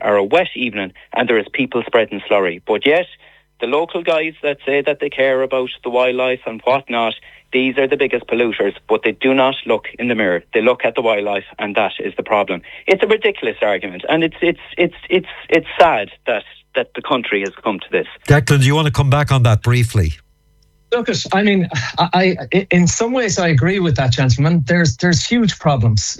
or a wet evening and there is people spreading slurry. But yet, the local guys that say that they care about the wildlife and whatnot, these are the biggest polluters, but they do not look in the mirror. They look at the wildlife, and that is the problem. It's a ridiculous argument, and it's sad that the country has come to this. Declan, do you want to come back on that briefly? Look, I mean, I in some ways I agree with that gentleman. There's huge problems,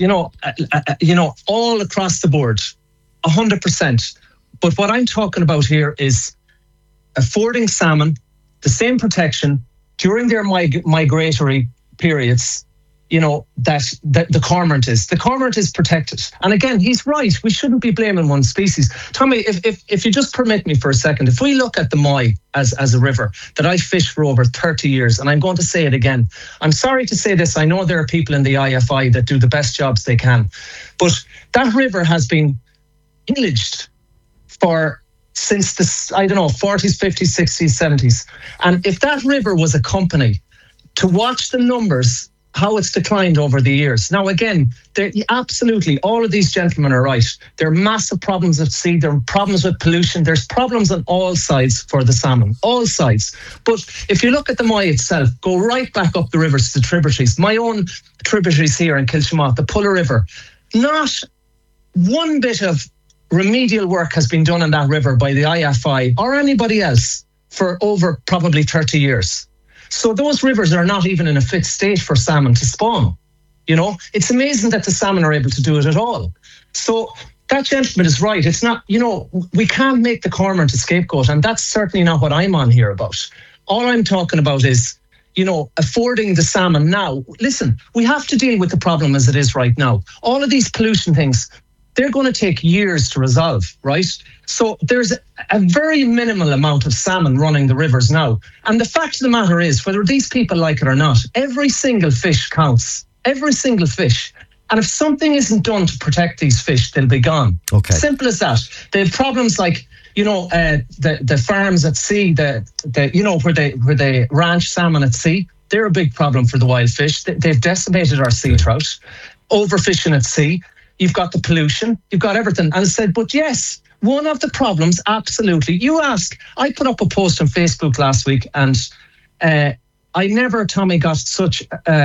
all across the board, 100%. But what I'm talking about here is affording salmon the same protection during their migratory periods, that the cormorant is. The cormorant is protected. And again, he's right. We shouldn't be blaming one species. Tommy, if you just permit me for a second, if we look at the Moy as a river that I fished for over 30 years, and I'm going to say it again, I'm sorry to say this, I know there are people in the IFI that do the best jobs they can, but that river has been pillaged since the, 40s, 50s, 60s, 70s. And if that river was a company, to watch the numbers, how it's declined over the years. Now, again, absolutely, all of these gentlemen are right. There are massive problems at sea. There are problems with pollution. There's problems on all sides for the salmon, all sides. But if you look at the Moy itself, go right back up the rivers to the tributaries. My own tributaries here in Kilshamott, the Pulla River, not one bit of remedial work has been done on that river by the IFI or anybody else for over probably 30 years. So those rivers are not even in a fit state for salmon to spawn. It's amazing that the salmon are able to do it at all. So that gentleman is right. It's not, we can't make the cormorant a scapegoat, and that's certainly not what I'm on here about. All I'm talking about is, affording the salmon now. Listen, we have to deal with the problem as it is right now. All of these pollution things, they're going to take years to resolve, right? So there's a very minimal amount of salmon running the rivers now. And the fact of the matter is, whether these people like it or not, every single fish counts. Every single fish. And if something isn't done to protect these fish, they'll be gone. Okay. Simple as that. They have problems like, the farms at sea, where they ranch salmon at sea, they're a big problem for the wild fish. They've decimated our sea trout. Overfishing at sea. You've got the pollution, you've got everything. And I said, but yes, one of the problems, absolutely. You ask, I put up a post on Facebook last week, and I never, Tommy, got such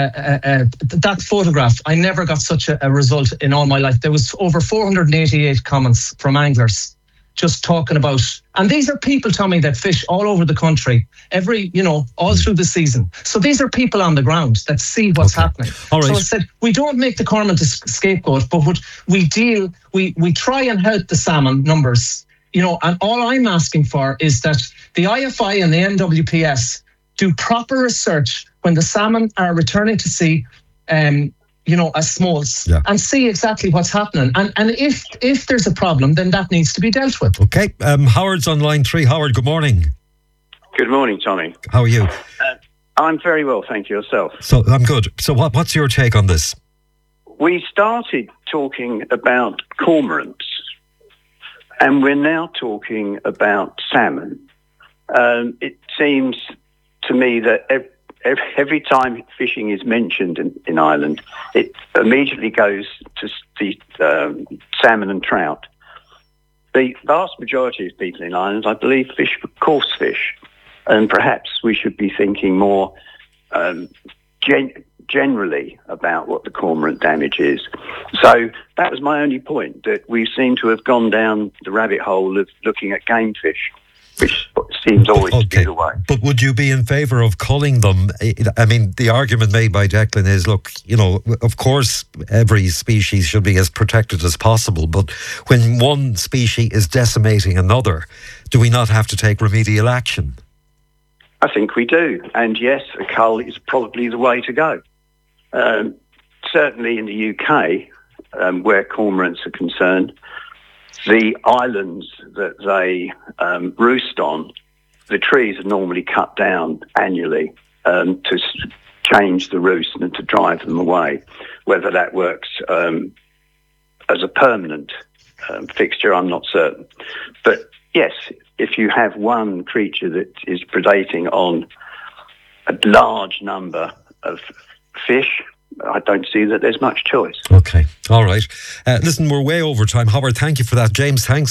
that photograph. I never got such a result in all my life. There was over 488 comments from anglers just talking about, and these are people, Tommy, that fish all over the country, all through the season. So these are people on the ground that see what's happening. All right. So I said, we don't make the cormorant a scapegoat, but we try and help the salmon numbers, and all I'm asking for is that the IFI and the NWPS do proper research when the salmon are returning to sea, as smolts, and see exactly what's happening. And if there's a problem, then that needs to be dealt with. Okay. Howard's on line 3. Howard, good morning. Good morning, Tommy. How are you? I'm very well, thank you. Yourself? So I'm good. So what's your take on this? We started talking about cormorants, and we're now talking about salmon. It seems to me that every time fishing is mentioned in Ireland, it immediately goes to the salmon and trout. The vast majority of people in Ireland, I believe, fish for coarse fish, and perhaps we should be thinking more generally about what the cormorant damage is. So that was my only point, that we seem to have gone down the rabbit hole of looking at game fish, which seems always to be the way. But would you be in favour of culling them? I mean, the argument made by Declan is, look, of course, every species should be as protected as possible, but when one species is decimating another, do we not have to take remedial action? I think we do. And yes, a cull is probably the way to go. Certainly in the UK, where cormorants are concerned, the islands that they roost on, the trees are normally cut down annually to change the roost and to drive them away. Whether that works as a permanent fixture, I'm not certain. But yes, if you have one creature that is predating on a large number of fish, I don't see that there's much choice. Okay, all right. Listen, we're way over time. Howard, thank you for that. James, thanks.